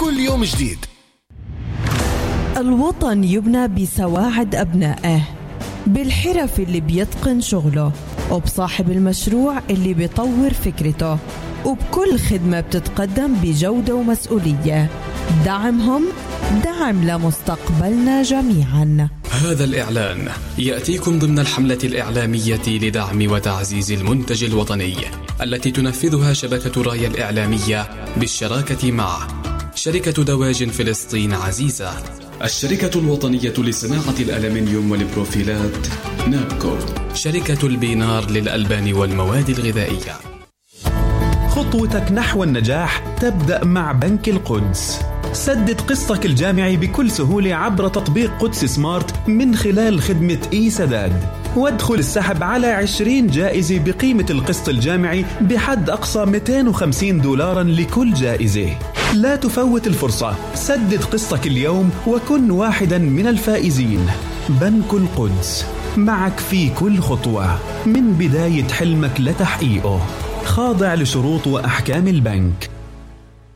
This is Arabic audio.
كل يوم جديد. الوطن يبنى بسواعد أبنائه، بالحرف اللي بيتقن شغله، وبصاحب المشروع اللي بيطور فكرته، وبكل خدمة بتتقدم بجودة ومسؤولية. دعمهم دعم لمستقبلنا جميعا. هذا الإعلان يأتيكم ضمن الحملة الإعلامية لدعم وتعزيز المنتج الوطني التي تنفذها شبكة رايا الإعلامية بالشراكة مع شركة دواجن فلسطين عزيزة، الشركة الوطنية لصناعة الألمنيوم والبروفيلات نابكو، شركة البينار للألبان والمواد الغذائية. خطوتك نحو النجاح تبدأ مع بنك القدس. سدد قسطك الجامعي بكل سهولة عبر تطبيق قدس سمارت من خلال خدمة سداد، وادخل السحب على 20 جائزة بقيمة القسط الجامعي بحد أقصى $250 لكل جائزة. لا تفوت الفرصة، سدد قسطك اليوم وكن واحدا من الفائزين. بنك القدس، معك في كل خطوة من بداية حلمك لتحقيقه، خاضع لشروط وأحكام البنك.